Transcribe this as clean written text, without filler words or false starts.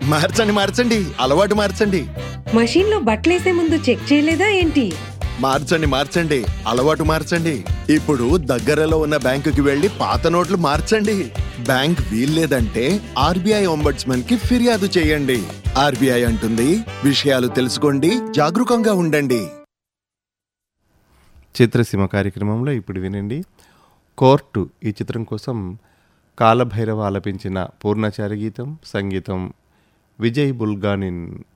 మార్చండి మార్చండి, అలవాటు మార్చండి. మషీన్లో బట్టలేసే ముందు చెక్ చేయలేదా ఏంటి? మార్చండి మార్చండి, అలవాటు మార్చండి. ఇప్పుడు దగ్గరలో ఉన్న బ్యాంకుకి వెళ్లి పాత నోట్లు మార్చండి. బ్యాంక్ వీల్లేదంటే ఆర్బీఐ ఒంబడ్స్మన్ కి ఫిర్యాదు చేయండి. ఆర్బీఐ అంటుంది, విషయాలు తెలుసుకోండి, జాగరూకంగా ఉండండి. చిత్రసీమ కార్యక్రమంలో ఇప్పుడు వినండి కోర్టు ఈ చిత్రం కోసం కాలభైరవ ఆలపించిన పూర్ణచారి గీతం, సంగీతం విజయ్ బుల్గానిన్.